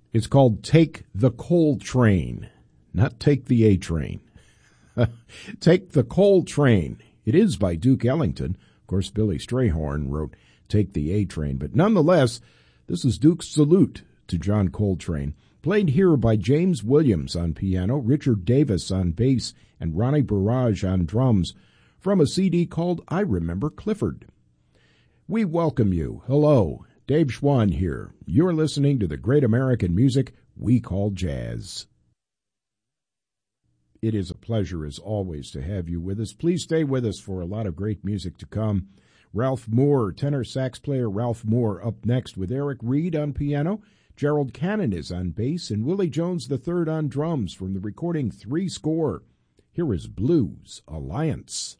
It's called Take the Coal Train, not Take the A Train. Take the Coal Train. It is by Duke Ellington. Of course, Billy Strayhorn wrote Take the A Train. But nonetheless, this is Duke's salute to John Coltrane, played here by James Williams on piano, Richard Davis on bass, and Ronnie Barrage on drums, from a CD called I Remember Clifford. We welcome you. Hello, Dave Schwann here. You're listening to the great American music we call jazz. It is a pleasure, as always, to have you with us. Please stay with us for a lot of great music to come. Ralph Moore, tenor sax player Ralph Moore, up next with Eric Reed on piano. Gerald Cannon is on bass, and Willie Jones III on drums from the recording Three Score. Here is Blues Alliance.